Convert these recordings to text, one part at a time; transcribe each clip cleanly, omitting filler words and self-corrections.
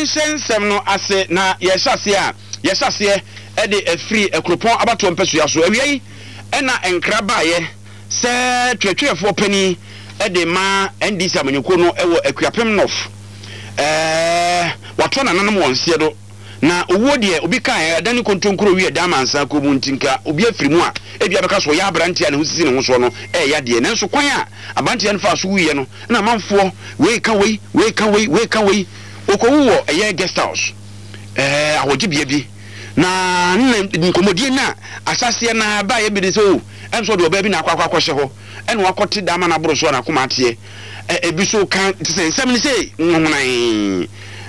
yɛnhyɛnsɛm no ase na yɛhyɛseɛ ɛde afiri ekropon abato mpɛsua so awia yi ɛna nkra baayɛ sɛ twetwefoɔ pani ɛde ma NDC amanyɔkuo no ɛwɔ akuapem north wato na nanam wɔnseɛ do na owuo deɛ obi kan adani kontonkuro wie damansa ko mu ntinka obi afiri mu a ebia bɛka so yɛ abrantia ne ho sisi ne ho so no ɛyɛ deɛ nanso kwan a abantia no fa so wiye no na manfoɔ wei ka wei okowu wɔ ɛyɛ guest house awɔgye bia bi na nkomodie na asase na ba yɛ bi de so ɛnso de oba bi na akwa hyɛ hɔ ɛna wakɔte dama na boro so na akoma ateɛ ebi so kan nsɛm ne sei nwonan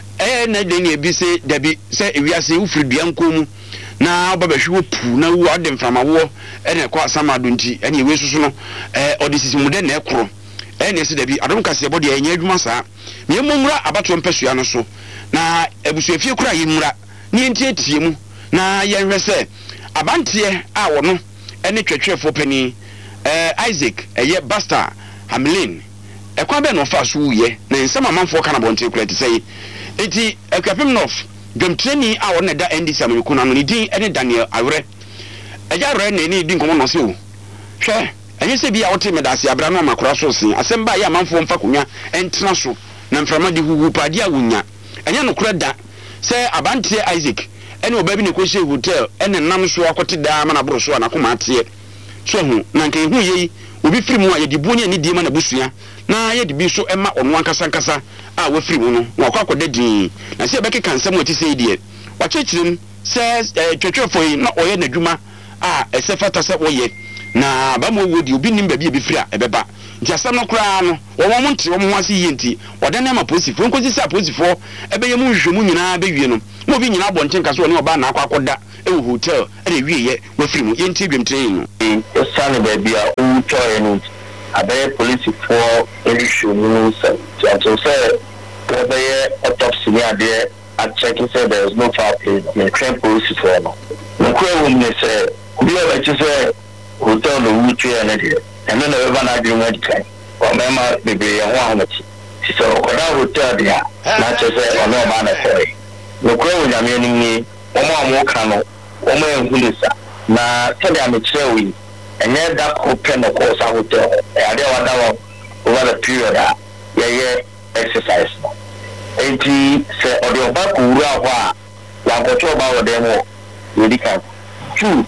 na de ne ebi se dabi se ewiase ufiri bia nkomu na obabahwe pu na wu ade mframawo ene kwa samado nti ene ewe susu no ode sisi mude na ekoro ene se dabi adom kase bode enya adwuma saa me mmura abato mpasua no so na ebusuafie kura yimura ne ntietie mu na yenhwe se abantie a wono ene twetwefo pani Isaac eye Basta Hamlin ekwa be no fa so wuye na nsema amanfo kana bonte kura ti sei eti akuapem north dwomtreni a wona da NDC amanyɔkuo no ne din ene Daniel Awre ajare na ni din komo no se o hwɛ enye se bia wote medase abra no makora so sen asɛm ba ya amanfo mfa konwa entena so na mframa de huhu pade a wonya enye no kora da sɛ abante Isaac ene oba bi ne ko hye hotel ene nam so akote da ma na boro so na koma ateɛ so hu na nka hu yei obi firi mu a yedi buoni ani die ma na busua na yedi bi so ema ono ankasa a wafiri mu no wakwakoda din na se beke kansam wati sei die wakyekyirim se twetwefo yi na oye nadwuma a esefata se oye na ba mo wodi obi nim ba bi firi a ebeba nti asam no kura no wo mo nti wo mo ase yi nti oda na ma posifo nkosi se posifo ebeye mu hwehwemu nyina bewie no mo bi nyina bonten kaso ne oba na akwakoda ewo hotel ene wieye wafiri mu yenti dwemtren no osane ba bia o toye no abeye police for issue no so say the autopsy there at checking say there is no foul play the train police for no no woman say we are say hotel no wutu and then never na do much time or mema be one much so oda hotel there na say ono ma na say no kwo nyame ni omo ka no omo ehulisa na tell am chewi enye da ko pen no ko sa hotel e ade wada over the period yeah exercise no enti se ode oba ko wura ho a la goto oba wode mo yedika two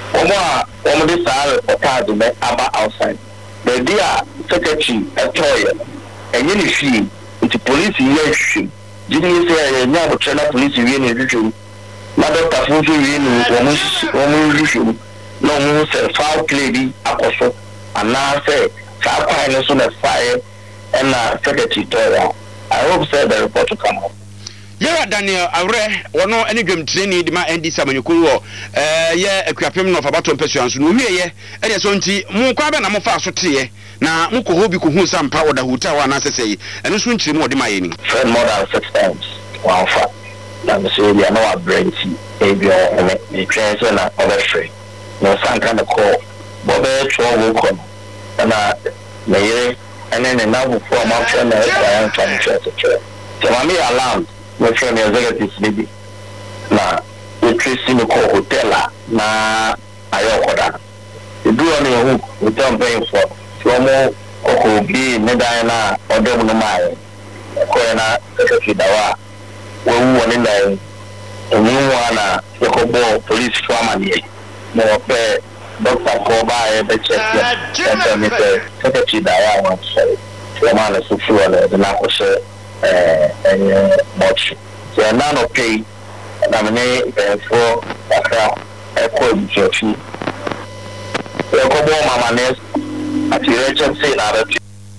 omo de sare otado me aba outside the dia secretary etoye enye ni fi enti police ye hwim jini se nya bo trena police wie ni hwim na doctor funfu wie ni omo hwim no mo se foul play bi akoso ana se sa kwai no so na fire and secretary to I hope say the report to come up. Yeah, Daniel Awre, wono any dwem training di ma NDC amanyɔkuo wo ye akuapem no fa bato mpɛsua so no wie ye e so nti mo kwa be na mo fa so teye na mo ko hobi ko hu sampa wo da hotel wa na sesei eno so nkyire mo de ma ye ni friend more than 6 times one fa na me say dia no abrenti e bi o me train so na over free no sanka na call bo be tro wo ko na me ye and then now for my friend I am trying to church so I'm alarmed my friend executive baby na we trace me call hotel na ayokoda the do on your hotel paying for so mo ko bi me dan na odem no mai ko na secretary dawa wo woni na emu na yakobo police foreman ye mo pe Doctor Koba be check and me say secretary dawa want say the man is full the na ko say much so na no pay na me for akra e church e ko bo mama ne ati Rachel say na that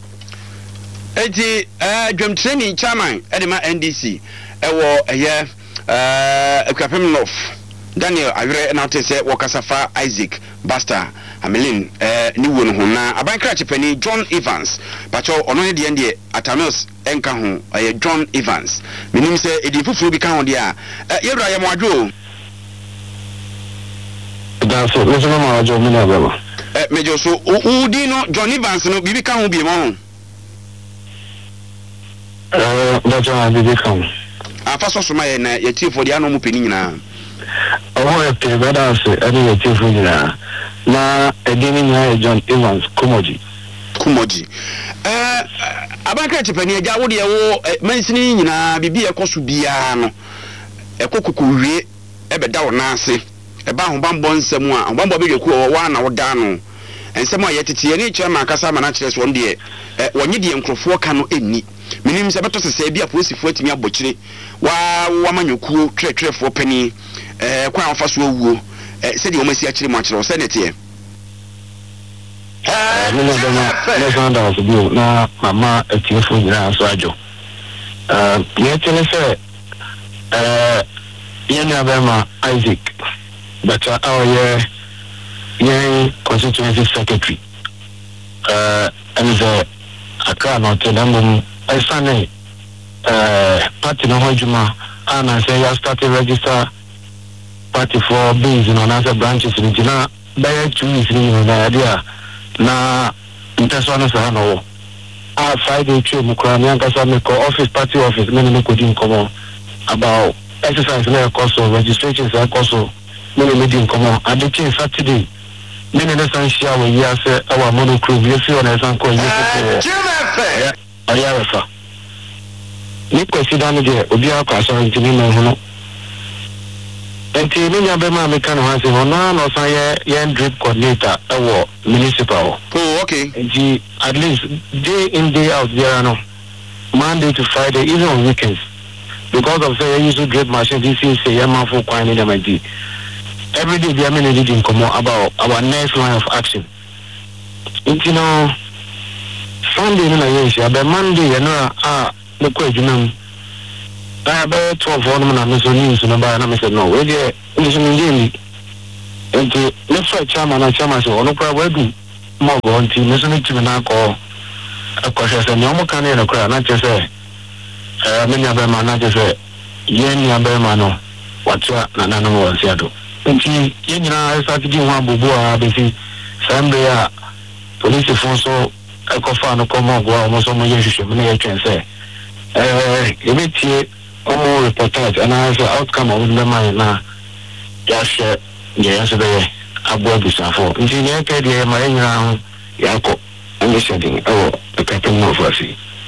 eti dwem training chairman edema NDC ewo eye akuapem north Daniel Awre na te se wakasafa Isaac Basta Hamlin ni wonu ho na abankra chepani John Evans pacho ono ne de ndie Atanos enka ho John Evans minim se edi fufuru bi ka ho de a yewra ya mwadwo da so no so ma wajo mi na baba mejo so udi no John Evans no bibi ka ho bi mo ho da John bibi ka ho fa so ma ye na ye tiefo de ano mu peni nyina owo e pe beda se eni ye tiefo nyina na edini nya John Evans Kumoji abanka chepani agya wo de wo mansini nyina bibi ekoso bia no ekokokowie ebeda wo na ase eba hobanbɔ nsɛm a hobanbɔ be dweku wa na wo da no nsɛm a yɛtete yɛ ne kyerɛ ma akasa ma na kyerɛ so de wɔnye de nkrofo ka no enni minim sɛ beto sɛ bia polisifo atimi abɔkyire wa manyokuo twetwefo pani kwa afa so awuo sɛ de wo masi akyire mu akyerɛ sɛ nete na mama etiefo nyina so ajo yɛtene sɛ yɛne abema Isaac but our constituency secretary and the Accra North London I party no hojuma and I say I started register party for beings in another branches in Jina by 2 weeks in the idea na inteswana sana Friday trip Mukramian Kasamiko office party office many couldn't come about exercise na koso registrations na koso many meeting come on and the Saturday many na san share we ya say our monocrobe you see on a san call you ayafa ni consider ni je obi akwa so ntimi na hu no enti ni nya be ma meka no hanse ho no san ye drip coordinator ewo municipal okay enti at least day in day out there no Monday to Friday even on weekends because of say use drip machine this is say yama for kwani na madi every day we are meeting come about our next line of action you know Sunday na yes but Monday you know the question about 12 on na so news no ba na me say no we dey this me and let's try chairman so no problem we do more go until me so me to na ko akosha say no mo kan na kra na che say many of them are not just yen abema no watcha na nanu wo siado nti yenyina strategy ho abubu a besi sambe a police fonso ekofa no komo go a so mo yehwehwe me na yetwen say ebetie omo reportage and as outcome of the man na ya share ya so be abo abusafo nti ne ka de ma yenyina ho yakọ and shedding the captain of us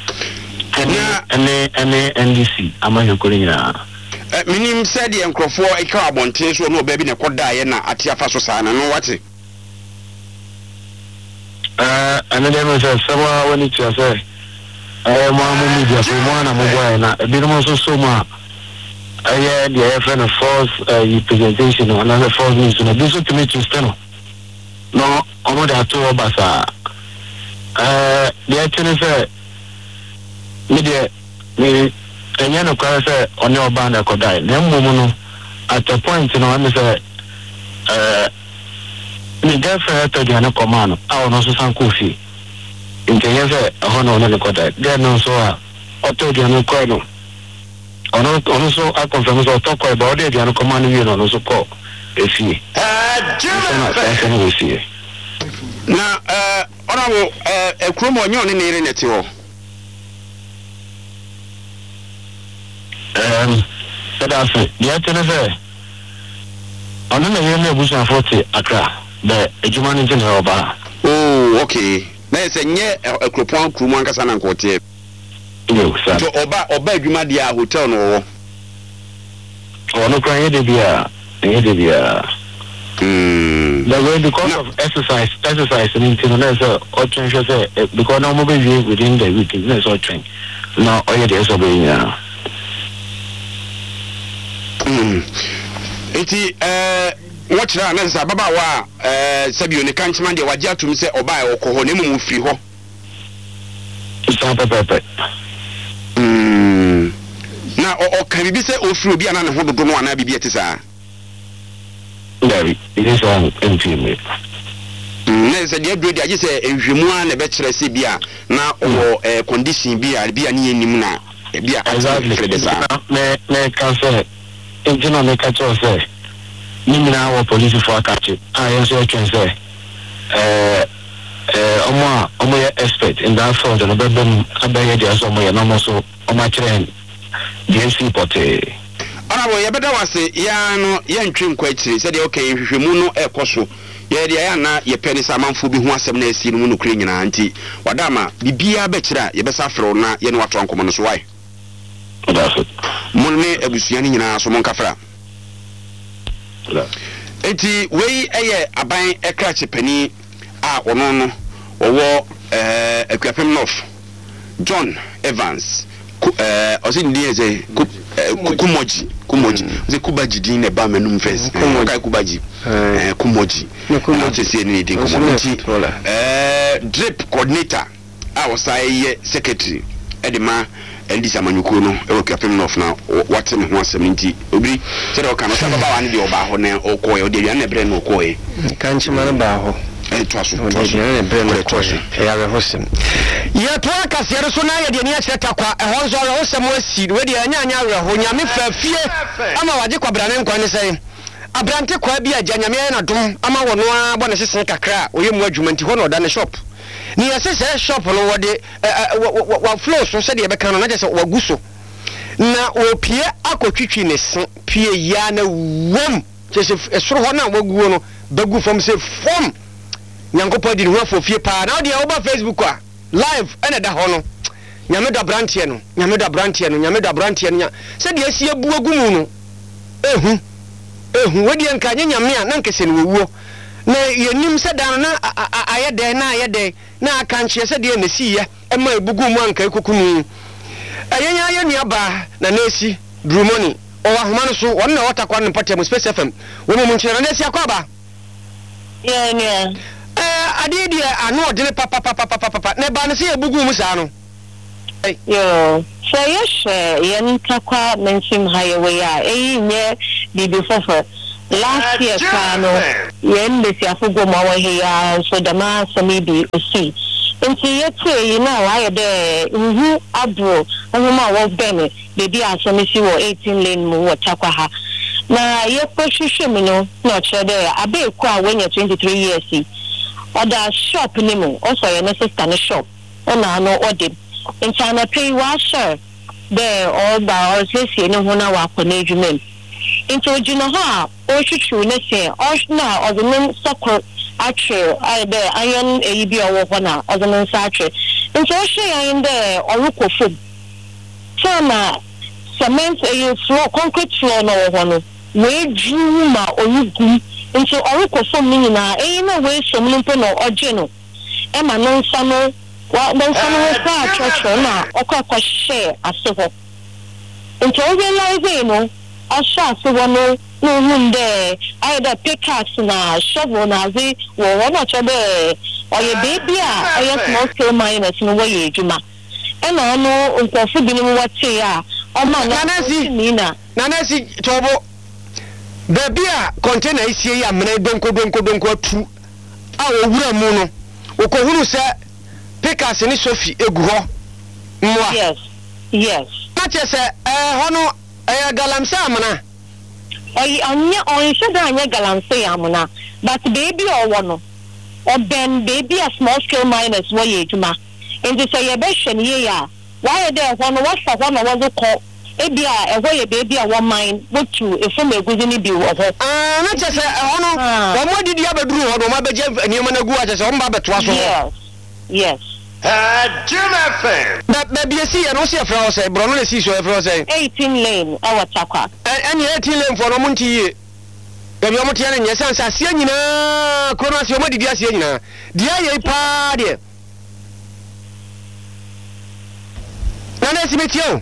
ene NDC amanyo kolina minim said the nkrofo eka abonte so no ba bi ne koda ye na ate afa so saa na no wate ene dem say sawa woni tia say mo media so mo na mo boy na bi no so ma the friend of force presentation on another force news no bi so timi to stand no omo da to obasa the actually say media me enya no kwa say oni oba na kodai na mmom no at a point no am say me girlfriend to the na command a ono so san kofi intenya say hono no kodai then no so a oto the no ko no ono so a confirm so to ko ba the no command we no so ko efi na ona wo ekromo onyo ne ire neti ho that's it. Yeah, tell us. I don't know you bush and 40 Accra. The Ejumani General Oba. Oh, okay. There's a near a Cropon Krumanka San and Quartier. No, sir. So Oba Jumadia Hotel no. Oh, no, crying the beer. Because of exercise and international or change because no mobile within the week is or train. No, all your obeying. Eti watch na na sa baba wa sabio ne kanchman de waje atum se oba e okoho ne mu firi ho na o kan bibi se ofiri obi ana ne ho dodo no ana bibi etisa David it is on MTM na se de bredi age se enhwemu a na be kire se bia na o condition bia ne enim na bia exactly me can say Ejina me catch us say nimina our police for catch I also can say omo expert in that front and bedroom abaya dey so omo no so omo train yɛnsi pɔtee Honorable yɛbɛda wase ya no yɛntwe nkwa akyiri sɛdeɛ okay hwehwɛmu no ɛkɔ so yɛde ya na yɛpɛ ne sɛ amanfo bi ho asɛm na asi no mu no kure nyinaa nti wadama bibia bɛkyerɛ a yɛbɛsa frɛ na yɛne wato ankɔmɔ no so wae mo ne abusua no nyinaa so monkafra enti wei ɛyɛ aban ɛkrakye pani a ɔno no ɔwɔ Akuapem North John Evans ɔsɛ ndi ɛsɛ Kumoji ɔsɛ Kubaji din na ba menum first kai Kubaji Kumoji na ɔsɛ ni din Kumoji drip coordinator a ɔsɛ yɛ secretary edema Elisa Manyuko no Akuapem North na wate me ho asɛm nti obi sɛ ɔka no sɛ baba wa ne de ɔba ho na ɔkɔɛ ɔde wian na brɛ no ɔkɔɛ kanchima no ba ho twaso ya to aka se so na ye de ne akyerɛ takwa ɛhɔ nso ɔhɔ sɛm asi we de anya awerɛho nyame fa fie ama waje kwabrane nkwa ne sɛ abrante kwa bi agya nyame na dom ama wɔ no a bɔ ne sesen kakra oyɛ mu adwuma nti hɔ na ɔda ne shop ni yɛsɛ sɛ shop no wɔde wa flow so sɛ de yɛbɛka no na kyerɛ sɛ wagu so na opie akɔtwitwi ne se pie ya na wom kyerɛ sɛ ɛsoro hɔ na wagu no bagu fam sɛ fom nyankopɔ di ne ho afofie pa na ɔde ɔba Facebook a live ɛna da hɔ no nyame da brantie no sɛ de asi abu agu mu no ehu wodi enka nyame a na nkese ne wuo na yenim sɛ da no na ayɛ dɛ na aka nkyɛ sɛ de na siye ɛma ebugu mu anka ekukunu ayenya yɛ nuaba na esi Drumoni o ahoma no so wɔn na wɔtakwa ne patem Space FM wɔn mu nkyerɛ na esi akɔba yeah ade dia anu odene papa ne ba ne se ebugu mu saa no yo so yen takwa mensim highway a nye bibi fofo last year kano yen besi afugo ma wa here so dama sami bi osi nti yete yi na wa ye de nhu abro ohuma wo bene bebi asami si wo 18 lane mu wo takwa ha na ye pohwehwe me no na ochre de abeku a wenya 23 years Oda shop ni mu also your sister ne shop ona no ode nchana pay wa share there all ba or say ni ho na wa kɔ na adwuma into gina ha o hwehwu ne se o na ɔdene sokro atwe ai there iron eyi bi ɔwɔ hɔ na ɔdene nsa atwe into o hwe yan there ɔrukɔ fom so na cement floor concrete floor no wɔ hɔ no we dru ma orugum into orukɔ fom ni na na we som no mpo no ɔgye no ma no nsa no wa no nsa no kwa church na ɔkɔ share ase hɔ into o realize no ɔhyɛ ase hɔ no hunde either pickaxe na shovel na ze wɔ hɔ na kyɛ dɛ ɔyɛ baby a ɔyɛ small scale miners no wɔ yɛ adwuma ɛna ɔno nkɔfo bi no wɔte a ɔma no nanasi tobo Baby a container isi ya mena donko atu a owura mu no okohuru se pikas ni Sophie egu ho mwa yes na che se hono galamse amana onye should anya galamse amana but baby owo no oben baby a small scale miners wo ye adwuma enti se ye be hwe ne ye ya why there hono wasa hono wo ko ebia ehwo ye baby a one mine wotu efom eguzi ni bi wo ho na chese hono wo modidi abeduru ho do ma beje aniema na gu a chese wo mba beto aso yes Jim FM ba biesi ye no se fra o se bro no le si so e fra o se 18 lane awa takwa ani 18 lane for no monti ye ebi o mote ya ne nyesan sa se nyina krono ase o modidi ase nyina dia ye pa de na na si metio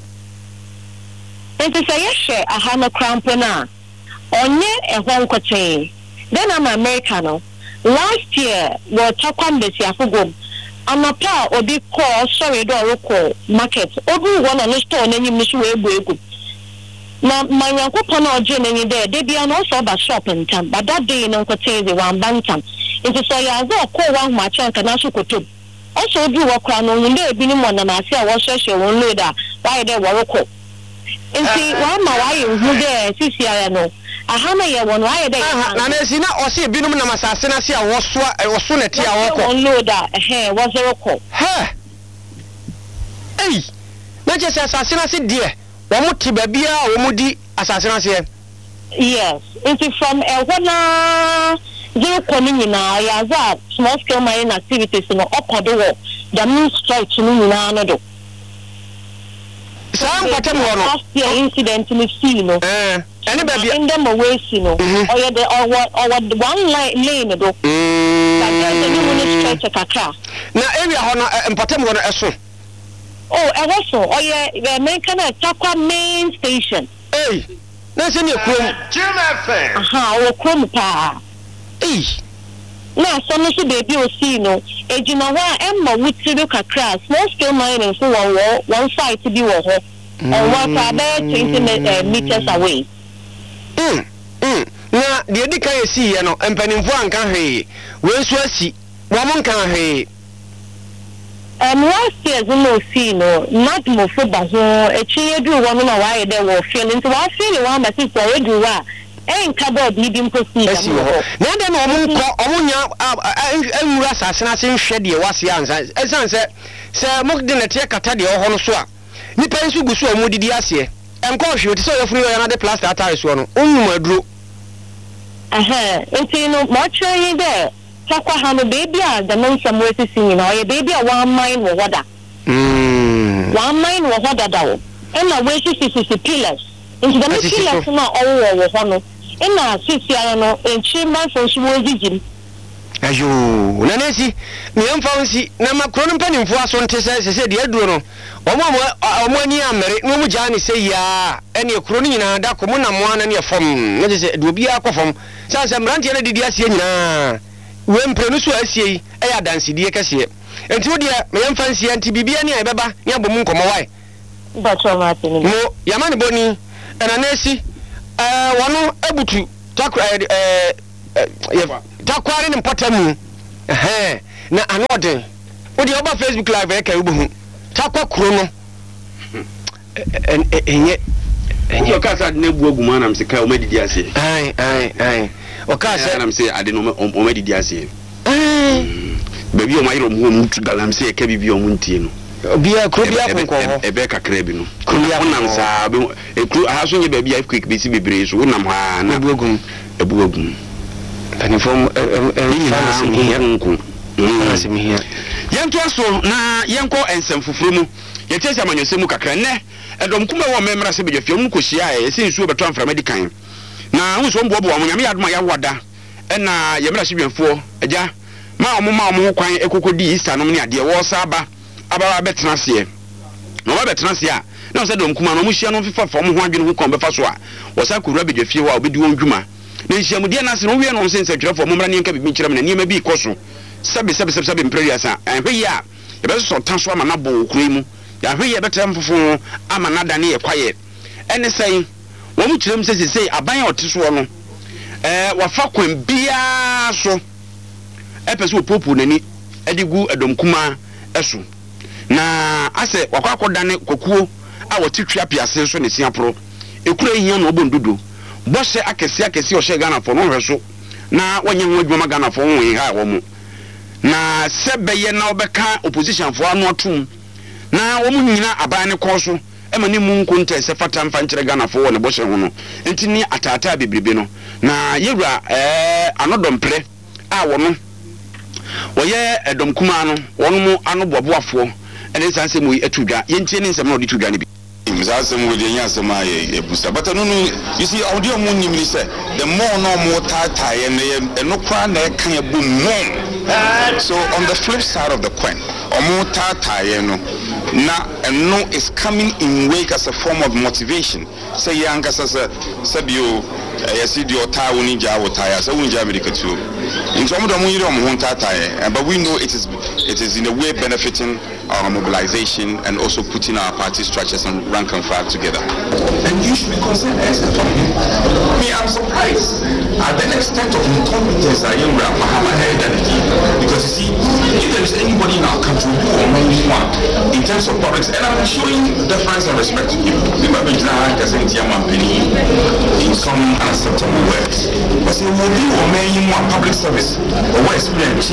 Enti say yeshe aha no krampona onye ehwo nkote then am Americano last year we takwa mbesi afugom amapa obi call sorry do roko market obi wona no store na nyim so we egu na manyankopon na oje na nyi de bia no so ba shop ntam but that day no nkote ze wan bantam enti so ya zo ko wa huma chanka na so kotom also obi wo kra no nde ebi ni mo na ma se a wo hwehwe won loader why de wo roko Enti wa ma wa ye hu de sisi ara no aha na ye won wa ye de na na si na o se binum na masase na se a wo so na ti a wo ko loader wo zero ko ei na je se asase na se de wɔn ti baabi a wɔn di asase n'aseɛ. Yes, nti from ɛhɔ zero kɔni nyinaa yɛadze small scale mining activities no ɔkɔdo wɔ dam stretch no nyinaa no do. saa mpatam wɔ no last year incident no see no ɛne baabi in them away see no ɔyɛ de ɔwɔ one lane do kakra de ne mu no stretch kakra na area hɔ no mpatam wɔ no ɛso ɛwɔ so ɔyɛ American Takwa main station na sɛ ne kurom Jim FM ɔwɔ kurom paa na so no so baby o see no ejina hɔ a emma wutiri kakra small scale mining so one site bi wɔ hɔ on about 20 meters away na de di kan esi ye no empanimfo anka hwee we nso asi wo mo nka hwee last year no see no not mo fo ba ho echi edu wo no na wa ye de wo feel nti wa feel one ba si so edu wa enka board ni bi mposi na de no omunya enwura asase na se nhwe de wase ansa esan se mo de na tie kata de ho no so a nipa nso gusu omudidi ase enko hwe ti so yefuru yo na de plaster atare so no onwum aduro nti no mo try de Takwa ha no baby a the non somewhere sisi nyina oye baby a one mine wo hoda one mine wo hoda dawo na we sisi pillars nti the pillars na owo wo ho no na sisi ara no enchi man so so wozigim ayo na nesi me mfa nsi na makro no mpanimfo aso nte se de aduro no omo ani amere no mu gya ne se ya ene ekro no nyina da komo na mo ana ne fom na se de obi akofom sanse mrantie na didi asie nyina we mprenu so asie ya dansidie kese enti wo de me mfa nsi anti bibia ne ebeba ne abom nkomo wai Dr. Martin mo yamane boni na nesi wono abutu takware ne mpatamu na anoden wo de oba Facebook live e kai ubu takwa kuro no enye o ka sa ne bu aguma na msika o medidi ase ai o ka sa na mse ade no o medidi ase baby o mayiro mu mutu galam se e ka bibi o muntie no bia kuro bia konko ho ebe kakra bi no wonam sa e kuro ha so nye baby quick be si bebre so wonam ha na ebu agum panifom yanto so na yanko ensem fufuru mu yetese amanyosemu kakra ne edom kuma wo memra se bedwafie mu kohia e se nsuo beto amfra medikan na hunso mbobo wo nyame yadoma ya woda na yemra hwedwafo agya ma omo kwan ekokodi Easter no ne ade wo sa aba betena se no ba betena se a na se dom kuma no mu hia no fifa fom ho adwene ho kon befa so a wo sa kowura bedwafie wo a obedi won dwuma na nhyiamudie na se no wie no nse nsatwerefo momra ne nka bibi nkyerem na niema bi koso sabe mpredua sa ahwe ya ebe so tanso ama na bo okure mu ya ahwe ya betem fofo ama na dane ye kwaye ene sei wo mu kyerem sesei aban oteso no wafa kwan bia so epese opopo nani edigu edomkuma eso na ase wakwa dane kokuo a wotitwa piase so ne siapro ekura hia no obondodo bose akese o she Ghana fo no hweso na wanye ho adwuma Ghana fo ho ha wo mu na sebeye na obeka opposition fo anu atum na wo mu nyina aban ne koso ema ni mu nkonta se fata mfa nkyere Ghana fo wo ne bose ho no enti ni atata bebrebe no na yewura anodompre a wo no woye edomkuma no wono mu anoboboafo ene sanse mu atudwa yentie ne nsem na odi tudwa ne bi Mzasem with the Yasama Busa. But no, you see, audio moon say the more no more tata and no crown can boom more. So on the flip side of the coin, or more tata now and no is coming in wake as a form of motivation. Say young as a sabio, I see your Taiwan Jawa tires, so we Jamaica too. In some of the moon tata, but we know it is in a way benefiting our mobilization and also putting our party structures and rank and file together. And you should be concerned as a family. Me, I'm surprised at the extent of incompetence I am Muhammad because you see, if there is anybody in our country who one in terms of politics, and I'm showing deference and respect to him. In some unacceptable words. But say will be or public service or what experience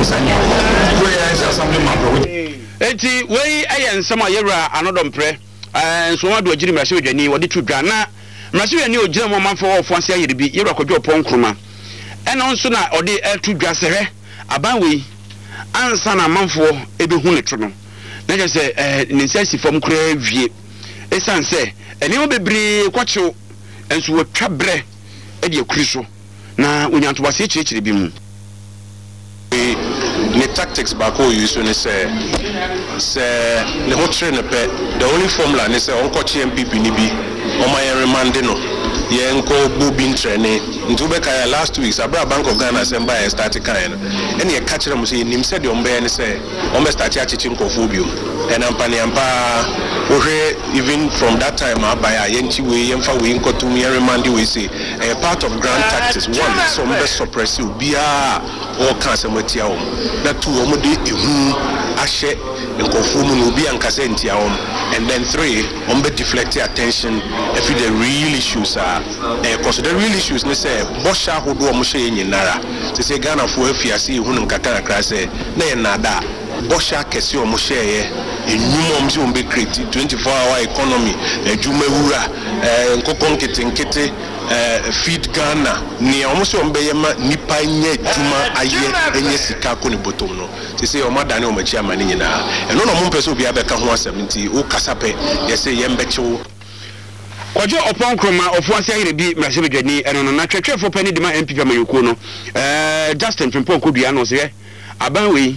enti wei ensem ayewura anodompre nso wa do agiri mmarahyɛ badwani wɔde to dwa na mmarahyɛ badwani ogyina mu manfo wɔ fo ase ayere bi yɛrɛ akɔdwo pɔn kroma ɛna nso na ɔde to dwa sɛhɛ aban wei ansa na manfo ebehu ne to no na kyerɛ sɛ ne nsa si fam koraa wie esan sɛ ɛnɛma bebree kɔkyew nso wɔtwa brɛ ɛde akuri so na onyantobaseɛ kyerɛkyerɛ bi mu ne tactics back who use when say the whole train the only formula ne say onko chi MPP ni bi o ma yen remand no yen ko bubin training ntu be kai last weeks abra Bank of Ghana semba yen start kan no ene ye catch them say nim say de ombe ne say ombe start achichi nkofo bio and ampa even from that time abaya yenti we yemfa we nkotum yen remand we say a part of grand tactics one so ombe suppress bia all cancer material that two omode ehu ahye nkofo mu no bi ankasa ntia om and then three ombe deflect attention if the real issues are because the real issues ne say bosha hodo omo hye nyinara se say Ghana fo afiase ehu nkaka nakra say na ye nada bosha kese omo hye enyum omse ombe create 24-hour economy ejuma wura nkokon ketenkete feed Ghana ni almost on beyema nipa nye juma aye enye sika ko ni bottom no se say o madane o machi amani nyina eno no mo mpese obi abeka ho asɛmnti o kasape ye say yembechewo kwajo opon kroma ofo ase ayere bi mmarahyɛ badwani eno no na twetwefo pani de ma MPP amayoko no Justin Frimpong kodua no se aban wei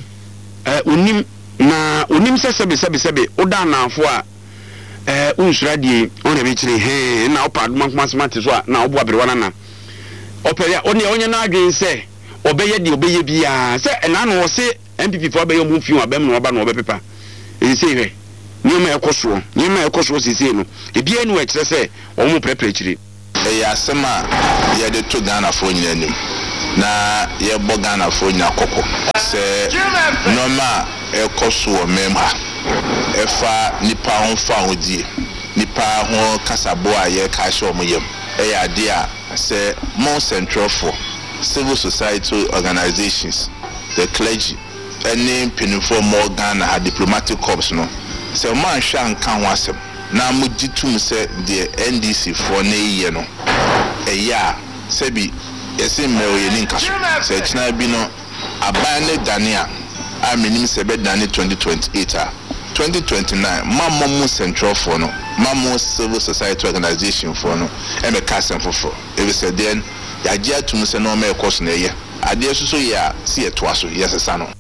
onim sebe oda na afo a unsura die on ebe kire he na opa adoma smart so a na obo abrewana na operia onye na adwen se obeye de obeye bia se na no se MPP fo obeye mu fiu abem no oba no obepepa ese hwe nyoma ekoso sisi no ebia enu e kire se omo prepare kire ya asema ya de to Ghana fo nyinanim na ye bo Ghana fo nya kokko se normal ekoso o memha efa nipa ho fa hodie nipa ho kasabo aye ka hye omyem ya de a se more central for civil society organizations the clergy any penifo more Ghana diplomatic corps no se man hwa nka ho asem na mugitum se the NDC for na ye no ya se bi yesi mewo ye ninka se china bi no aban ne dania a menim se be dani 2028 2029 mammo central for no mammo civil society organization for no e me kasem fofo e be said then ya gia tum se no me course na ye ade so ya si eto aso yesesa no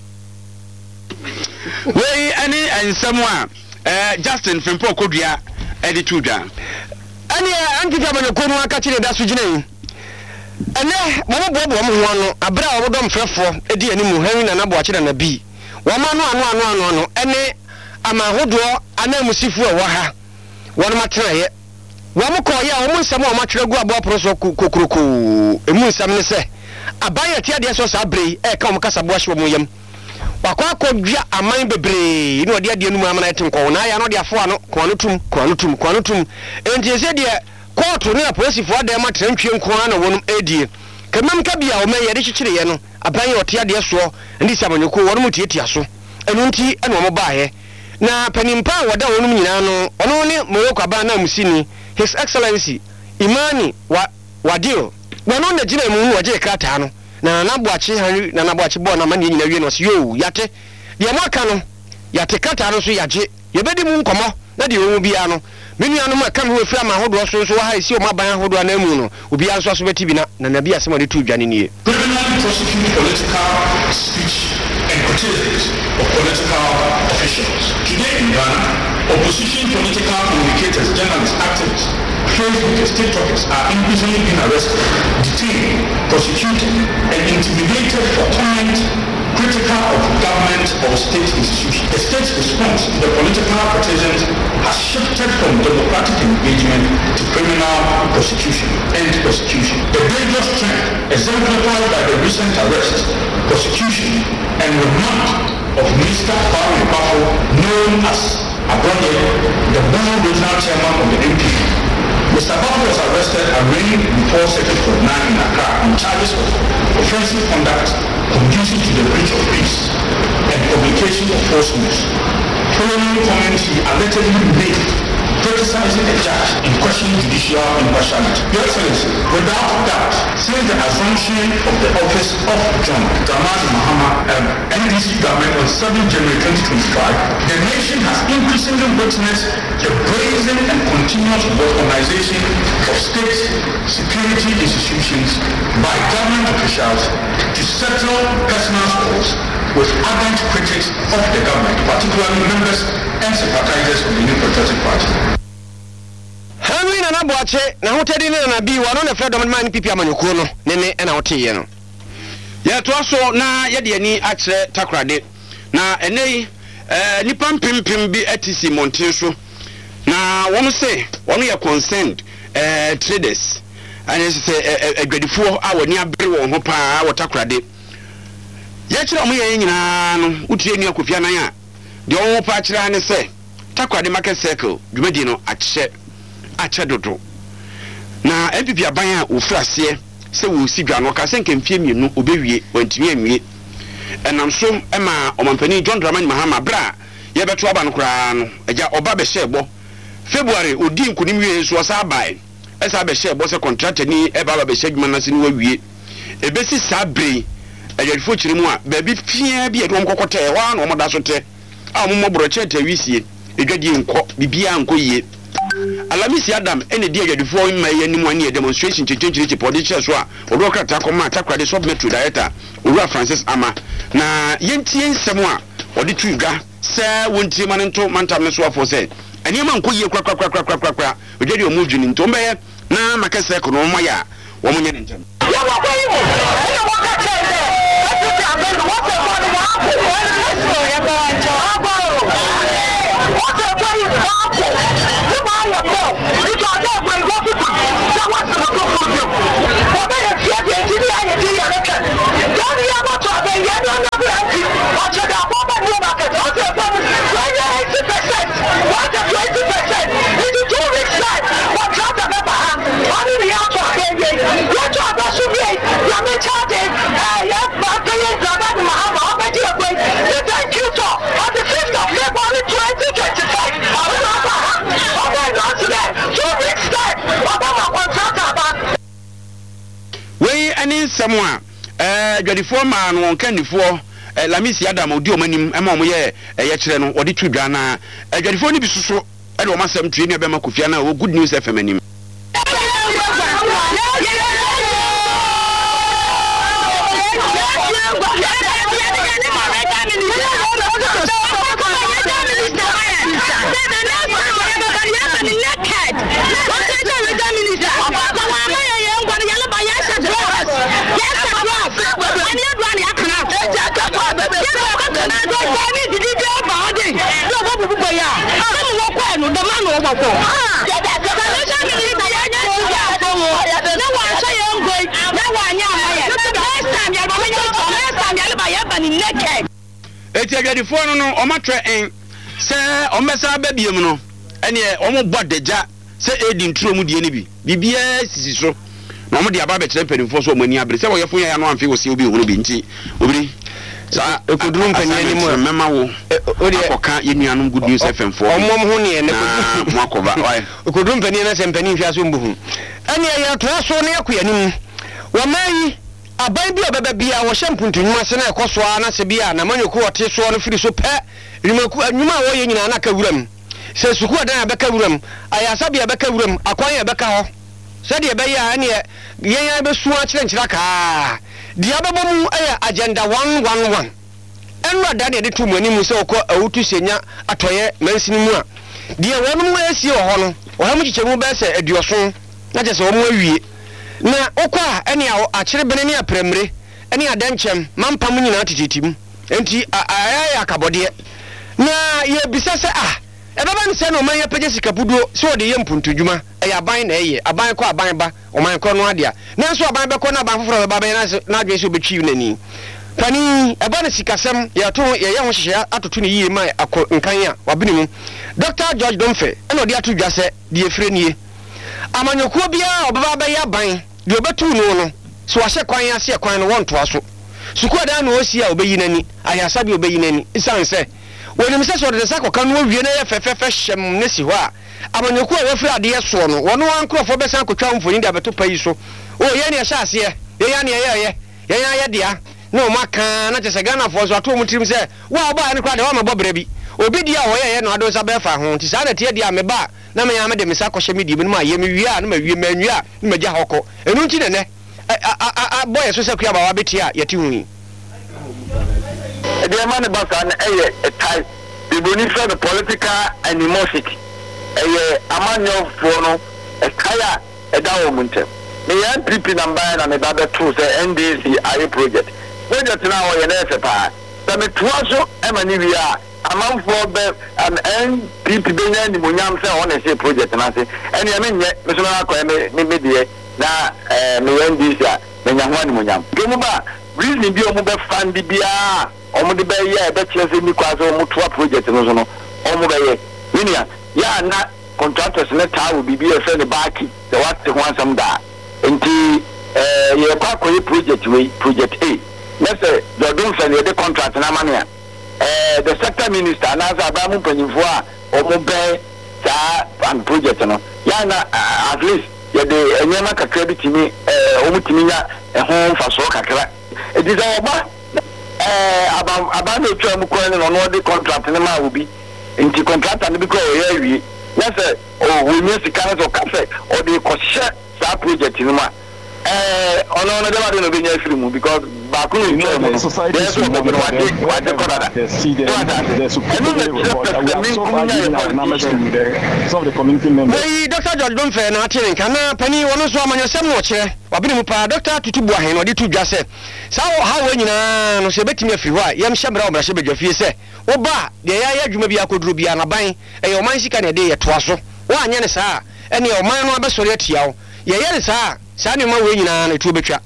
we ani ensem a Justin Frimpong kodua edi tudwa ani ankifa manoko no aka kire da so gina ene mo bobo mo ho no abra wo dom frefo edi animu han na nabo akire na bi wo ma no ene amahodo anamusifu e wo ha won matena ye wo mo koye wo mo nsam wo matwere gu abo proso kokroko emu nsam ne se abaye tia de so sa brei e ka mo kasa bo ahwe mo yam wakwa akodwa aman bebre ino de ade anu amana etinko na ya no de afo ano ko anu tum enti ese de court ne police fo da ma trantwe nko na wonum edie kemam ka bia o me ye de chichire ye no aban ye ote ade so ndi samanyoko wonum tietia so enu nti ene o mo baaye na panimpa wada wonum nyina no ono ne Morocco aban na musini His Excellency Imani Wadio wono na gina mu waje krata no na naboachi hanri na naboachi bo na mani nyina wie no so yo yate de mo aka no yate krata no so yaje yebedi mu nkomo na de owu bia no menu anu ma kam ho fira ma hodo so ha isi o maban hodo na mu no obi anso so beti bi na nabi asema de tu dwane nie criminally prosecute political speech and criticism of political officials. Today in Ghana, opposition political communicators, journalists, activists, Facebook and TikTokers are increasingly being arrested, detained, prosecuted, and intimidated for comment critical of government or state institutions. The state's response to the political criticisms has shifted from democratic engagement to criminal prosecution and persecution. The dangerous trend exemplified by the recent arrest, prosecution, and remand of Minister Kwame Bafo, known as Abonye, the former regional chairman of the NPP. Mr. Bafo was arrested and arraigned before Circuit Court 9 in Accra on charges of offensive conduct conducive to the breach of peace and publication of false news. Following comments he allegedly made criticizing a judge in questioning judicial impartiality. Your Excellency, without doubt, since the assumption of the office of John Dramani Mahama NDC government on 7 January 2025, the nation has increasingly witnessed the brazen and continuous weaponization of state security institutions by government officials to settle personal scores with ardent critics of the government, particularly members and sympathizers of the New Patriotic Party. Henry Nana Boache, now telling na be one on the Fred of Man Pipi Amanukono, Nene and Autiano. Yet also na Yadiani at Takrade. Na ene Nippon Pim be ETC Monteso. Na one say, one we are concerned traders. And it's a grade 4 hour near Brew Hopa, our Takrade. Yachira mu nyina no utie ni akofia nan a de wo pa kira ne se Takrade market circle dwumadi no ache dodo na MPP aban a ofrase se wo si dwa no ka se nkemfie mienu obewie wantimi anwie enam so ema omampani John Dramani Mahama bra ye beto aba no kra no agya oba be hyebo February odi nkunim wie so sa abai esa be hyebo se contract ni e baba be hyedwuma na se ni wawie ebesi sabre Ayarifo chirimu a baabi fia bi edom kokote wa na omoda so te a mo broche ta wisie edwadi enko bibia enko yie Alamisi Adam ene di ayarifo ma ye nimu ani demonstration chichi podiche so a odo krata koma Takrade sub metro director Owura Francis Ama na yentie nsem a odi tuga se wontie manento mantam ne so afo se aniema enko yie krakrakrakrakrakra odwadi omudwini ntombe ye na makese ko no moya wo munye ntem Someone Jadifo man won kanifo Lamisi Adam odi omanim ema omoye ye kire no odi tudwa na Jadifo ni bisuso e de o masem tue ne be makofia na Good News FM anim Eti Jadifo no o matre en se o mesa babiem no ene o mo bodeja se edi ntro mu die ne bi bibia sisi so na mo de aba be kire penifo so mani abre se wo yefo ya no amfe wo se obi hunu bi nti obiri sa ekudrum panyani mu mema wo odi akoka yenuanum Good News FM 4 omom hu ne ne mo akoba ekudrum panyani na se mpani mfi aso mbuhu ene ya to so ne akoyanim wa mai aban bi obeba bia wo hyempuntunwuma se na ekoso na se bia na manyoku wote so no firi so pe rimaku anwuma wo ye nyina na ka wuram se suku adan abeka wuram ayasa bia abeka wuram akwan abeka ho se de be ya ne yen be suwa kire ka dia bebomu agenda 111 enwa da ne de to mu animu se okọ awutu senya atoye mansini mu a dia wonu mu esi ho no o ha mu chichemu be se aduoso na je se o mu awie na okwa ene a akire bene ne apremre ene adanchem mampam nyina tititim enti aya akabode na ye bisase ebeba ne se no man ye pege sikapuduo se o de ye mpuntudwuma aban na eye aban ko aban ba o man ko no ade a na so aban be ko na aban foforo be ba na adwe se obetwi nani pani eba ne sikasem ya to ye ho hihia atoto ne yie mai nkan a wabene mu Dr. George Domfe ene odi atodwa se de efre nie amanyokuo bia obeba be ya ban de obetu no so wahye kwan ase kwan no wonto aso suku ada na osi a obeyi nani ayasa bi obeyi nani isan se wonim sɛ so de sako kan wo wie na ye fefefe hyem ne si ho a amanyeku a wafiri ade so no wono ankrofo be san kotwa mfoni de abeto payi so o ye ne hye ase ye ya ne ye ye dia no maka na chese Ghana fo so ato mutrim se wa ba ne kwa de wa mabobra bi obi dia ho ye no ado sa be fa ho ti sa na tie dia me ba na me ya me de me sa ko hye me di me ma ye me wi a na ma wi ma nwa na ma gya hokọ enu nti ne boy so se kua ba wa beti a yeti hu the man about a type the benefit the political animosity amanyo for no a kaya a downmunte me NPP number and me baba true say NDC ayi project now o ye na sepa so me tuaso emani wi a amam for be NPP be nya ni monyam say on say project na say ene me nye me so na akọ me die na me NDC a me nya ho ni monyam gemu ba reason bi o mo be fan bia omo de be ye be chese ni kwa so mo toa project no so no omo be ye winia ya na contractors na tawo bibi e fe ne baaki the what the one some da enti ye kwa ko project we project A let's say the don fe ne the contract na mania the sector minister na za ba mu panyimfo a omo be sa an project no ya na at least ye de enyema kakra bi timi omo timi nya ho fa so kakra e di za oba about no try mu kwan no the contract na ma obi nti contractor no bi ko ye wi na say we need to carry to cafe or the share that project no ma ono de ba no be nya free mu because back no you know the society is what the corner see the superior report we are so far in our numbers some of the community members hey Dr. George Domfe na atirin kana pani wono so amanyasem no kire wabini mu pa Dr. Tutu Buahen no de tu dwa se sa ha we nyina no se betimi afiri ho a yam hyemra omra hye bedwafie se wo ba de ya adwuma bi akoduro bi anaban e oman sika na de ye toa so wo anya ne saa ene oman no abesori atia wo ye ne saa ne ma we nyina na tu betwa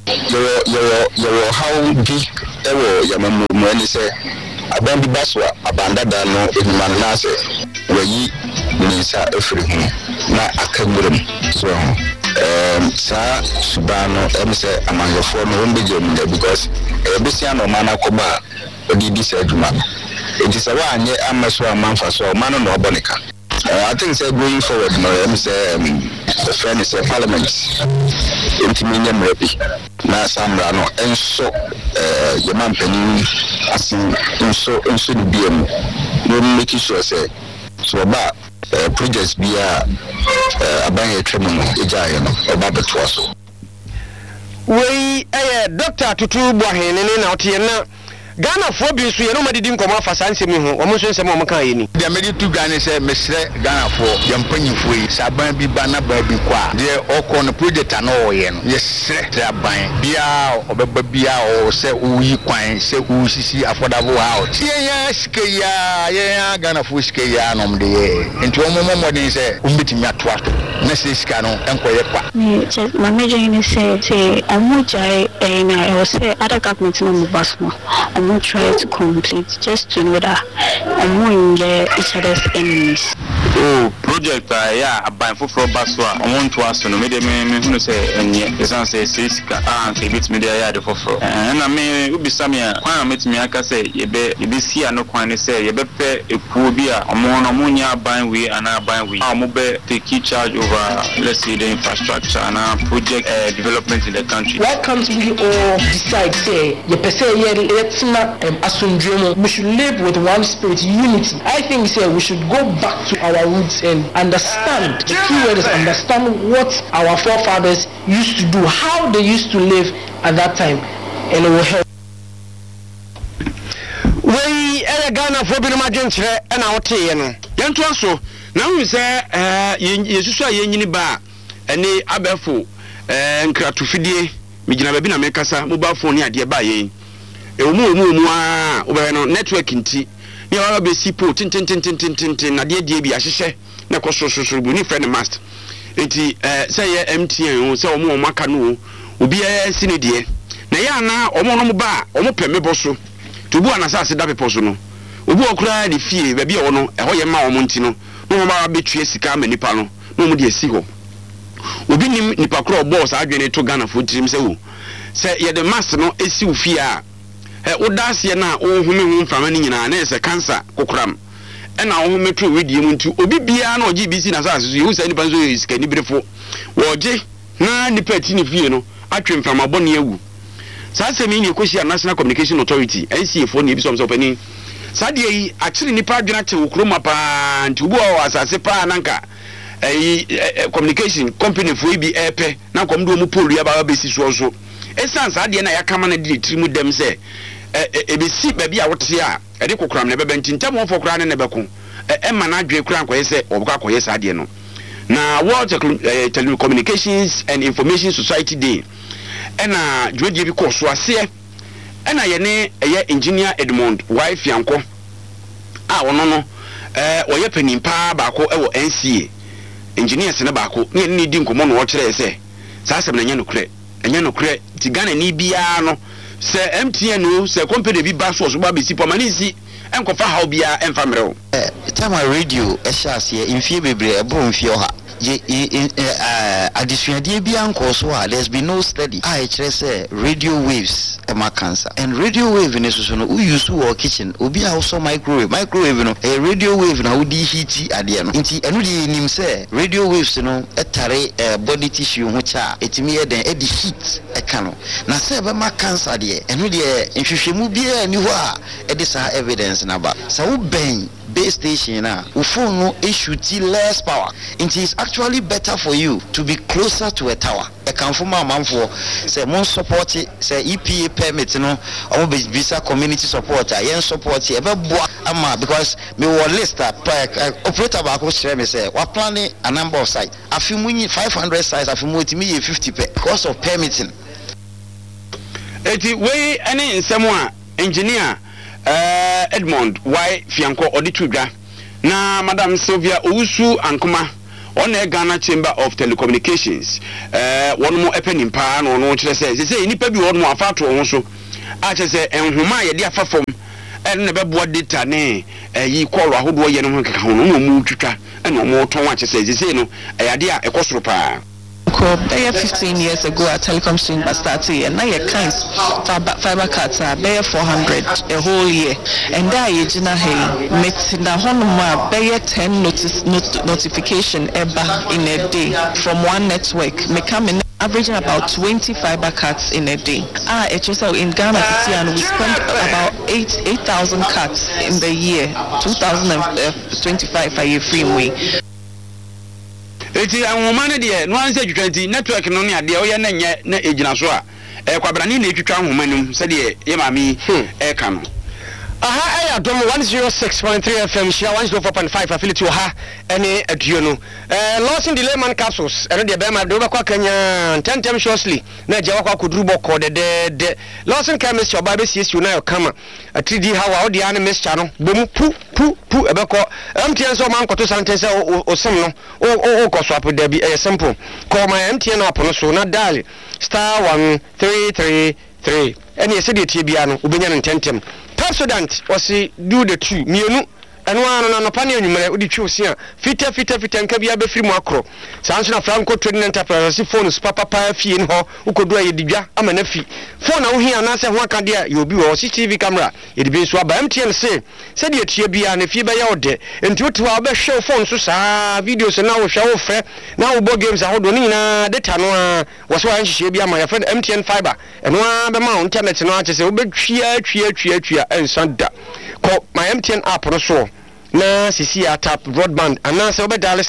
yo how big ewo yamamu ni se aban bi baswa abanda da no enyman na se wayi nisa afiri hu na akamurum so sa subano emse amangofo no wombeje mu because ebesia no mana koba odidi se aduma enti se wa anye amaso amanfa so mano no obonika I think say going forward no emse the friend is a parliament enti minya mrebi na samra no enso yaman panin asin enso ni biem no make sure say so ba projects bia abanye tremu no ejaye no oba beto so we Dr. Tutu Buahen ne na otie na Ghana fo bi so ye no madidi nkomo afasa nsemi ho omo so nsem omo kan ye ni de medi tu Ghana se mesre Ghana fo yampanyifo yi saban bi ba na ba bi kwa de okọ no project na o ye no ye sre traban bia obeba bia o se uyi kwan se usisi affordable house ye ya sikeya ye Ghana fo sikeya no mde ye enti omo modin se umbetimi atoa na se sika no enkoye kwa my major in say omo jai na o say other government no mo basmo I'm not trying to complete just to know that I'm in each other's enemies. Oh, project yeah, aban for baswa. I want to ask no me who say enye. Esan say sika say bit me there ya de foforo. Na me ubi samia kwan met me aka say ye be sia no kwan say ye be pe ekuo bi a omo nya aban we ana aban we. Omo be take charge over let's say the infrastructure and project development in the country. Why can't we all decide say ye per se we should live with one spirit, unity. I think we should go back to our roots and understand. The key word is understand what our forefathers used to do, how they used to live at that time, and it will help. We Ghana for being emergency and our tea. Yanto so now we say yesusu ayenyini ba ene abefo nkratufidie migina babi na mekasa mobile phone ade ba yen omu a obere network nti ne wa be sipo tin na de bi ahyehyɛ na kɔsososo bu ni friend mast enti say MTN o say omu maka no obi sine de na ya na omu no ba omu pɛ mebɔ so to bu anasase da pepo so no obi okura de fie ba bi e wo no ɛhɔ ye ma omu nti no no ba betue sika ma nipa no no mu de esi hɔ obi nim nipa kro boss adwene to Ghana fo tirim sɛ wo sɛ ye de mast no esi wo fie a wodaase na ohumi hu mframa ni nyina na ese cancer kokram na ohumi to wedie mu nti obi bia na oji bisi na sase so yehu sa nipa so yisika ni brefo woje na nipa ti ni fie no atwe mframa bone awu sase mi ni ekohia National Communication Authority NCA ni bi so pani sade yi akire nipa adwena che wokroma pa nti obu o asase pa nanka communication company fo bi epe na komdo mu polu ya ba besi so esan sade na yakama na di trimu dem se ebesi ba bia wote a ede kokram na beba ntintam won fokra ne beko ema na adwe kura nkoye se obuka koye sade no na World Telecommunications and Information Society Day ena dwedie bi koso ase ena ye engineer Edmond wife yanko a wono no oye panimpa baako ewo NCA engineers ne baako ne di nkomo no wo kire se sa asem na nya no kure ti Ghana ni bia no se MTN no se company bi ba so ba besi pomanisi enkofa ha bia emfa mrew time radio ehase infie bebre ebo infie oha additionally there's been no study radio waves cancer and radio wave in we use to kitchen obi also microwave no a radio wave na udi heat ade no nti enu di nim say radio waves no etare body tissue ho cha etimi e den e di heat e kano na say be ma cancer de enu de nhwehwemu bia ni ho a e de sa evidence na ba sa wo ben base station na phone no issue less power. It is actually better for you to be closer to a tower. I can form a man for say more support say EPA permit no or visa community support yen support ama because me will list operator back share me say we planning a number of sites afimu 500 sites afimu etimi 50 because of permitting. Eti we any nsemo engineer Edmond why fianko oditudwa na Madam Sylvia Owusu Ankoma on Ghana Chamber of Telecommunications one more epenimpa no kire say nipa bi one more afato won so a kire say enhoma ye de afa fom na beboa data ne yi call ahodo ye no ho keka ho no mu twitwa na mo ton a kire say no ayade a ekosoro pa 15 years ago at Telecom Chamber started and now your kinds fiber cards are 400 a whole year and there you jina hey met na honoma 10 notification ever in a day from one network me come averaging about 20 fiber cards in a day. In Ghana and we spend about 8,000 cards in the year 2025 a year free way. Eti anwomane de no anse twitwanti network no ne ade o ye na nye na ejina so a kwabrane na etwitwa anwomanum se de ye mami ka no aha aya dom 106.3 FM shia 104.5 affiliate ha ene aduo no Lawson Delayman capsules ene de be ma de obekwa kanya tentem shortly na je wakwa koduru boko de Lawson chemistry oba be siesi na kama 3D hawa odi an mixture no bomu pu ebeko MTN so man koto sentence osem no o koso apo da bi simple call my MTN app no so na dial *1333 ene yesi de tie bia no obenya no tentem Pepsodent was do the two mienu and one no pani anwumere odi twi a fita nka bia be firi mu akro sanso na Franco Trading Enterprise phones papa fie no ho ukodu aye didwa ama na fi phone na wo hia na se ho aka de you bi wo CCTV camera e bi so aba MTN se de atie bia na fie be ya ode enti wotu a be hwe phone so saa videos na wo hwe wo fe na wo bo games ahodo ni na data no a wo so an hye bia ma ya friend MTN fiber eno a be ma internet no a chese wo be twia ensanda ko my MTN app no so na sisi ya tap broadband and se obe dial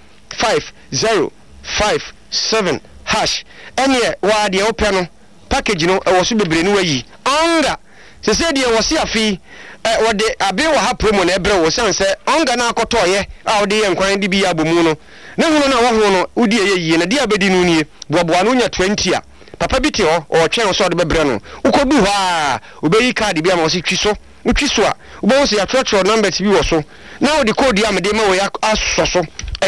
*5057# enye wa de ope no package no e wo so bebre no wayi onga se de wo se afi wo de abe wo ha promo na ebre wo san se onga na akotoye a wo de yenkwan de bi abomu no na hunu na wo ho no udi eyi na de abedi no nie boaboa no nya 20 a papa bi te ho o twen so de bebre no ukodu ho a obeyi card bi am wo se twiso utwiso a ubo se ya trotro number ti bi wo so now the code ya me de ma wo ya asoso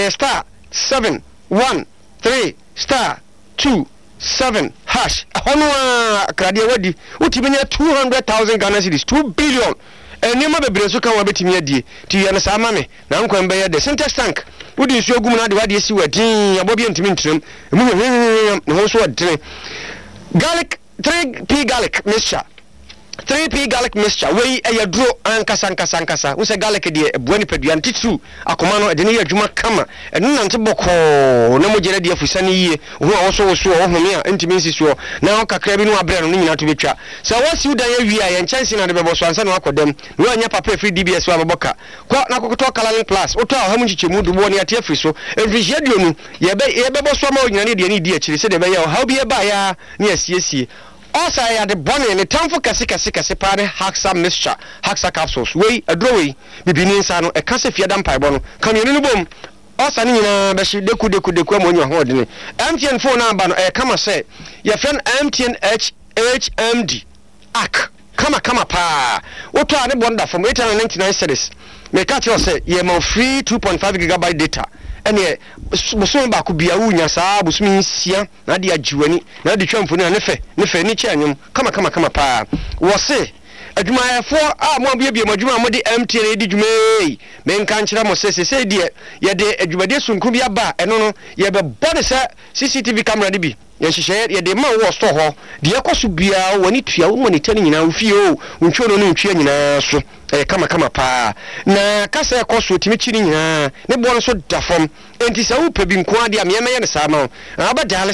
*113*277# hono a krade wadi utimi nya 200,000 Ghana cedis 2 billion enima bebre so kan wa betimi adie ti ya na sa ma me na nkwan be ya de Syntex tank udi nsu ogum na de wade esi wadin abobi ntimi ntrem emu ho so wadin garlic 3p garlic mixture 3p garlic mixture wey duro ankasa wo se garlic de ebuani padua ntitru akoma no de ne adwuma kama eno nante boko na mo gere de afusa ne yie ho a wo so wo home a ntimi nsiso na kakra bi no abrɛ no nyina to betwa so wo si udan ya wi a ye nkyɛnse na de bɛbɔ so ansa no akodam no anya papa free DBS wa bɛbɔka kwa na kokoto Kalanin Plus wo to a hamu nchichemu du bo ne ate afiri so envihia duo nu ye bɛbɔ so ma onyina ne de ne di akiri se de bɛyɛ how bi ba ya ne asiesie also I had the bonnet and the time for kasi party Haxa mixture, Haxa capsules. Way a drawing, bibini sano, a cassa fiadam pibono. Come in boom. Also, Nina, Bashi, de kude when you're holding it. MTN phone number, come and say, your friend MTN HMD. Ak, come pa. What are the wonder from 899 cities? Make out your say, ye more free 2.5 gigabyte data. Ene bosom ba ko bia wunya saa bosom sia na de ajiwani na de twamfo ne fe ni kyanyum kama pa wo se adwumayefo a mo bia madwuma mo de MTN di dwuma me nka nkyira mo se de ye de adwumade sunku bia ba eno no ye be body se CCTV camera de bi ye hyehyɛ ye de ma wo store ho de ekoso bia woni tua wo monitor nyina wo fie o ntwo no ntwa nyina so kama pa na kasa ekoso timi chiri nyina ne bo no so da fam enti sa wo pebi nko ade am ye meye ne sa ma aba dial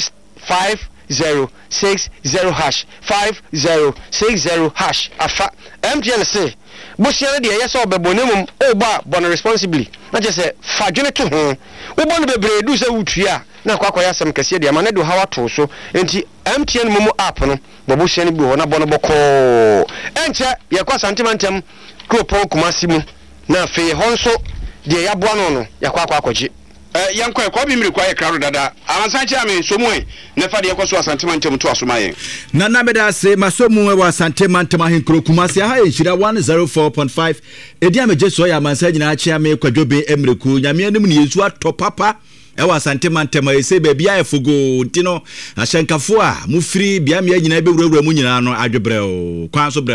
5060 hash 5060 hash afa MTN say bosia de ye so obebonemu o ba bon responsibly na je say fa dwene to ho wo bon bebre du se wutua na kwa yasem kese de amane do hawa to so enti MTN momo app no bobosia ne bi ho na bono boko enche ye kwa santimantem kropo kumasi mu na fe honso de ya boa no ya kwa akwaje yankwa kwa bi miri kwa ye kraro dada amansanche ame somue ne fa de yekoso asantimantem to asomaye na beda se masomu wa asantimantem ahen krokumasi ha enhira 104.5 edi ameje so ya amansa nyina achi ame kwadwobe emreku nyame anim ne yesu atopapa ewa santimantem ese bebia efugo ntino ahyenkafo a mufiri bia me nyina bewurawura mu nyina no adwebrɛ kwan so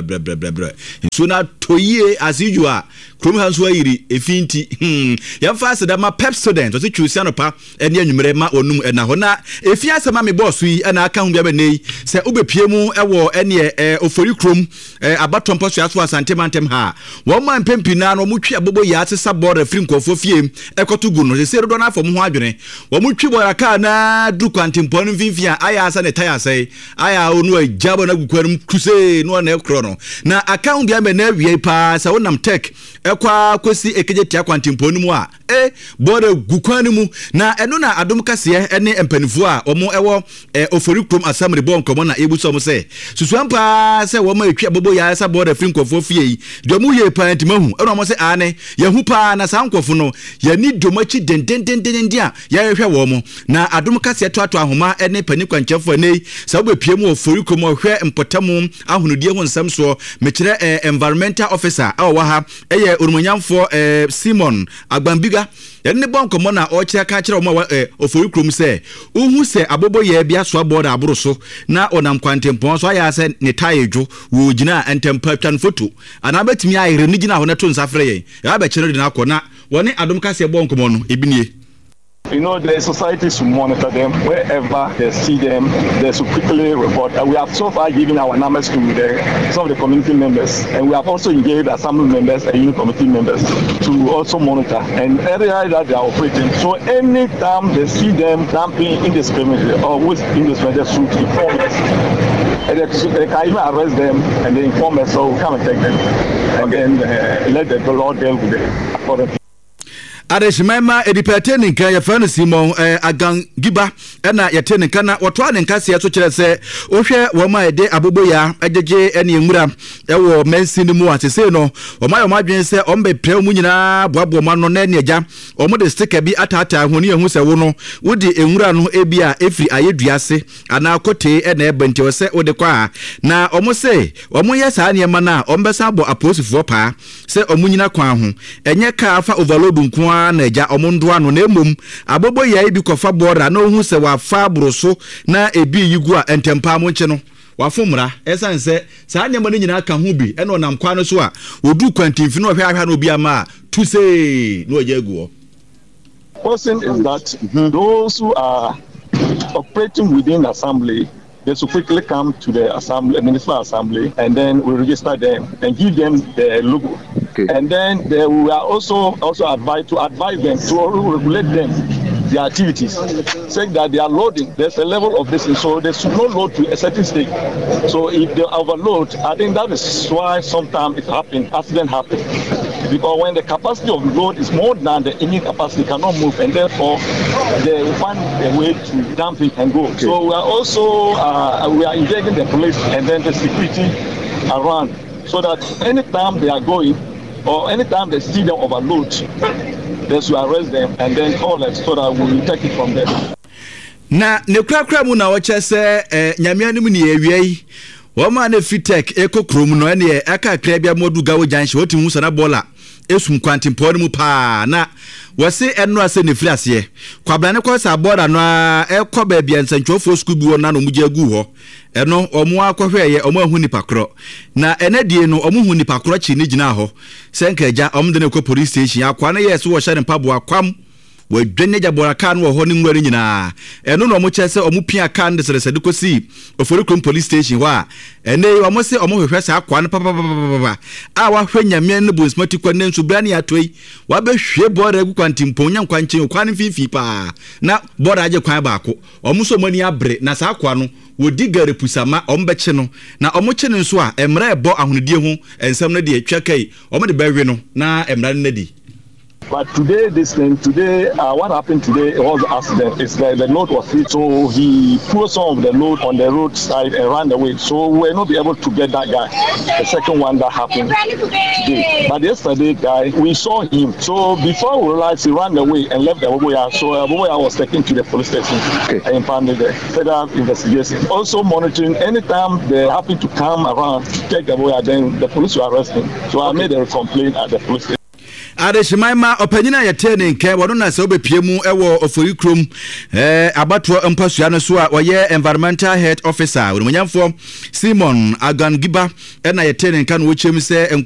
bre nso na toyie asiju a krom hanso ayiri efinti yamfa aseda ma pep student o se twusi anopa ene anwumere ma onum na ho na efi asema me boss yi na aka hu bia benei se obepie mu ewo ene ofori krom abatompo so aso santimantem ha wo ma mpempi na no mutwi abobo ya atesa board free nkofo fie ekoto gu no se do na afo ho adwene wo mutwi boy aka na du kwantempo no mfimfia aya asa ne taya sai aya onu ajabo na gukwarum kruse no na ekro no na aka hu bia me na wie pa sa wonam tech ekwa kosi ekejetia kwantempo no mu a board gukwan mu na eno na adom kase ene empanifo a omo ewo ofori krom asamre bon komo na ebuso mo se susuampa se wo ma etwa bobo ya asa board free nkofo fie do mu ye pa ntimahu eno mo se ane ye hu pa na sa nkofo no ya ni domachi dendendenden dia ya hwehwe wo mo na adom kase to ahoma ene pani kwanchefo nei sa wo bepie mu ofori krom hwe mpotamu ahunudie ho nsam so mekire environmental officer awa ha eye orumanyamfo Simon Agbambiga ene bon komo na o kire ka kire o ofori krom se uhu se abobo ye bia so aboda aboroso na onam kwantempon so aya se ne tayejo wo gina entempa twan foto ana betimi ayire ni gina ho na to nsafre ye ya be kire de na akona woni adom kase bon komo no ebinie. You know, the society should monitor them wherever they see them. They should quickly report. We have so far given our numbers to some of the community members, and we have also engaged assembly members and unit committee members to also monitor and area that they are operating. So anytime they see them dumping indiscriminately or with indiscriminately, they should inform us. And they can even arrest them and they inform us, so we come and take them, and then let the law deal with them accordingly. Adeshimema edipateni nka ya fana Simon Agangiba ena yateni nka na watwa ne nka se so kire se ohwe wo ma ede abobo ya ajeje ene enwura ewo mensini mu atese no wo ma yo madwen se ombe pre mu nyina boabo ma no na ene agya omo de sticker bi atata honi ehu se wo no wodi enwura no ebi a efri ayeduase ana kote ena ebente wo se wode kwa na omo se omo ye sa ne ma na ombesa bo aposifo pa se omo nyina kwa ho enye ka afa overload nko na eja omondo ano na emom abobo ya ebi kofa bora na ohu se wa fa broso na ebi yigu a entempa mo nche no wafomra esanse sa nyama ni nyina ka ho bi ena onam kwa no so a odu kwantimfi no hwe ahwa no obi ama to say no ojaguo. Person is that those who are operating within assembly they should quickly come to the assembly, municipal assembly, and then we register them and give them the logo. Okay. And then we are also advised to advise them to regulate them their activities, saying that they are loading. There's a level of this, so they should not load to a certain stage. So if they overload, I think that is why sometimes it happens, accident happens. Because when the capacity of the load is more than the engine capacity, cannot move, and therefore they will find a way to dump it and go. Okay. So we are also we are engaging the police and then the security around, so that anytime they are going or anytime they see them overload, they should arrest them and then call us so that we will take it from them. Na ne krakra mu na wacha se nyamia no mu ne awiai wo ma na fitek ekokrom no ene aka kra bia modu gawo janhye wotim hu sana bola esum kwantempo no mu pa na wose eno ase ne firi ase kwabra ne kwasa boda no ekoba bia nsantwofo school bi wona no mu jagu ho eno omo akohweye omo ahu nipa kro na enadie no omo hu nipa kro chi ne gina ho senkaja omo de ne ko police station akwa na yes wo hye ne pabo akwam wadwane jabora kan wo ho ne nware nyina eno no mo chese omo pia kan de sere de kosi Oforikrom police station wa ene omo se omo hwehwe sa akwa ne papa a wa hwe nyame ne bonsmati kwa ne nso brane atoi wa be hwe bora gu kwantimpo nya nkwanche kwa ne fifi pa na bora age kwan baako omo so mani abre na sa akwa no wodi gare pusama omo beche no na omo che ne nso a emra ebo ahonedie ho ensam na de atwa kai omo de bawe no na emra ne di. But today, what happened today was an accident. It's the load was hit, so he put some of the load on the roadside and ran away. So we were not able to get that guy. The second one that happened today. But yesterday, guy, we saw him. So before we realized, he ran away and left the Aboboya. So Aboboya was taken to the police station and impounded the federal investigation. Also monitoring anytime they happen to come around to take the Aboboya, then the police will arrest him. So I made a complaint at the police station. Adeshimaima opanyina yete ne nke wono na se obepiemu ewo Oforikrom abato empasua no so a oye environmental health officer wonmanyamfo Simon Agangiba na yete ne nka no wochem se